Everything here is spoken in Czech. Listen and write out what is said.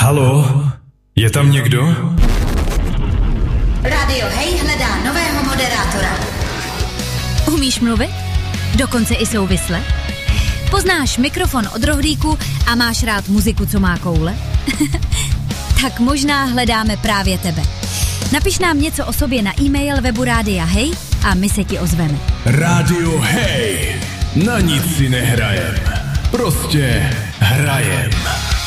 Haló? Je tam někdo? Radio Hej hledá nového moderátora. Umíš mluvit? Dokonce i souvisle? Poznáš mikrofon od rohlíku a máš rád muziku, co má koule? Tak možná hledáme právě tebe. Napiš nám něco o sobě na e-mail webu Rádia Hej a my se ti ozveme. Radio Hej. Na nic si nehrajem. Prostě hrajem.